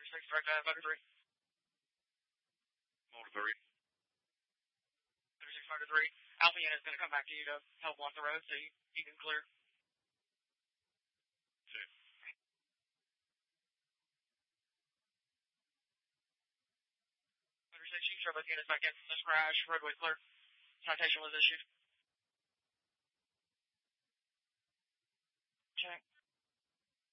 6, direct to Motor 3. Motor 3. Motor 6, Motor 3. Alpha unit is going to come back to you to help block the road so you can clear. 2. Motor 6, you can show both units back in from this crash. Roadway clear. Citation was issued. Check.